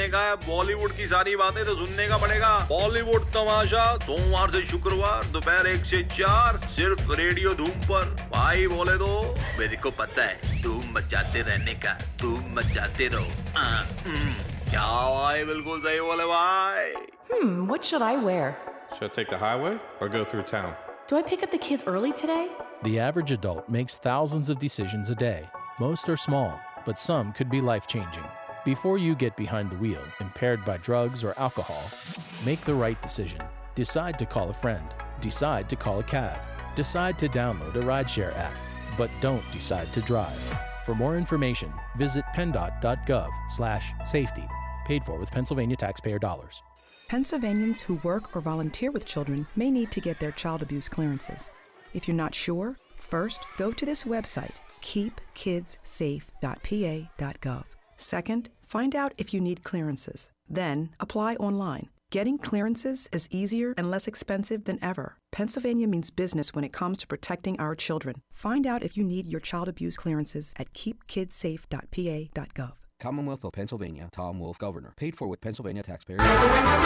सुनने का है, बॉलीवुड की सारी बातें तो सुनने का पड़ेगा। बॉलीवुड तमाशा सोमवार से शुक्रवार दोपहर 1 से 4 सिर्फ रेडियो धूम पर। भाई बोले तो मेरे को पता है धूम मचाते रहने का, धूम मचाते रहो। क्या भाई, बिल्कुल सही बोले भाई। What should I wear? Should I take the highway or go through town? Do I pick up the kids early today? The average adult makes thousands of decisions a day. Most are small, but some could be life-changing. Before you get behind the wheel, impaired by drugs or alcohol, make the right decision. Decide to call a friend. Decide to call a cab. Decide to download a rideshare app. But don't decide to drive. For more information, visit PennDOT.gov/safety. Paid for with Pennsylvania taxpayer dollars. Pennsylvanians who work or volunteer with children may need to get their child abuse clearances. If you're not sure, first, go to this website, keepkidssafe.pa.gov. Second, find out if you need clearances. Then, apply online. Getting clearances is easier and less expensive than ever. Pennsylvania means business when it comes to protecting our children. Find out if you need your child abuse clearances at keepkidssafe.pa.gov. Commonwealth of Pennsylvania, Tom Wolf, Governor. Paid for with Pennsylvania taxpayer dollars.